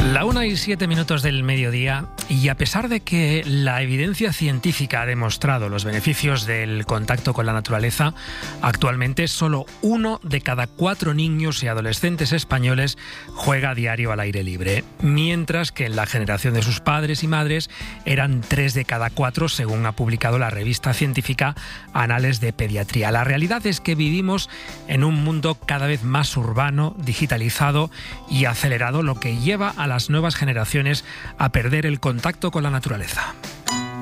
La 1:07 del mediodía, y a pesar de que la evidencia científica ha demostrado los beneficios del contacto con la naturaleza, actualmente solo 1 de cada 4 niños y adolescentes españoles juega a diario al aire libre, mientras que en la generación de sus padres y madres eran 3 de cada 4, según ha publicado la revista científica Anales de Pediatría. La realidad es que vivimos en un mundo cada vez más urbano, digitalizado y acelerado, lo que lleva a las nuevas generaciones a perder el contacto con la naturaleza.